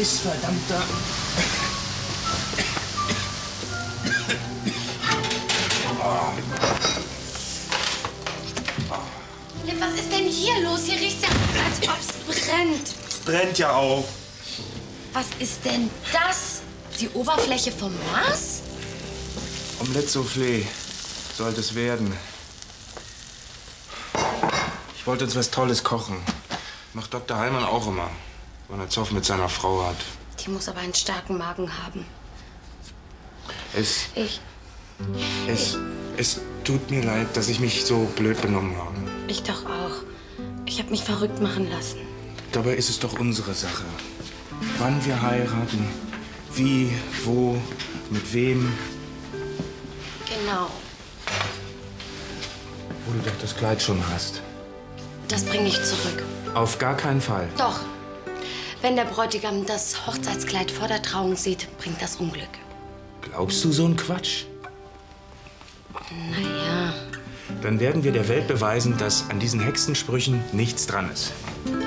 Missverdammter. Liv, was ist denn hier los? Hier riecht's ja, als ob's brennt. Es brennt ja auch. Was ist denn das? Die Oberfläche vom Mars? Omelette-Soufflé sollte es werden. Ich wollte uns was Tolles kochen. Macht Dr. Heilmann auch immer, wenn er Zoff mit seiner Frau hat. Die muss aber einen starken Magen haben. Es tut mir leid, dass ich mich so blöd benommen habe. Ich doch auch. Ich habe mich verrückt machen lassen. Dabei ist es doch unsere Sache. Wann wir heiraten, wie, wo, mit wem. Genau. Wo du doch das Kleid schon hast. Das bringe ich zurück. Auf gar keinen Fall. Doch. Wenn der Bräutigam das Hochzeitskleid vor der Trauung sieht, bringt das Unglück. Glaubst du so einen Quatsch? Naja. Dann werden wir der Welt beweisen, dass an diesen Hexensprüchen nichts dran ist.